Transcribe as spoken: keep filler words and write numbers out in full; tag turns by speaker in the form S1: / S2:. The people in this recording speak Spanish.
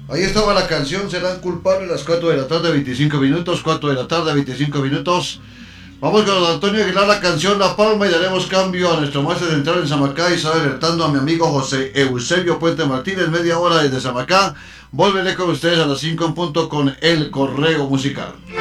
S1: Ahí estaba la canción, serán culpables las cuatro de la tarde, veinticinco minutos, cuatro de la tarde, veinticinco minutos. Vamos con don Antonio Aguilar, la canción La Palma, y daremos cambio a nuestro maestro central en Samacá y está alertando a mi amigo José Eusebio Puente Martínez, media hora desde Samacá. Volveré con ustedes a las cinco en punto con el correo musical.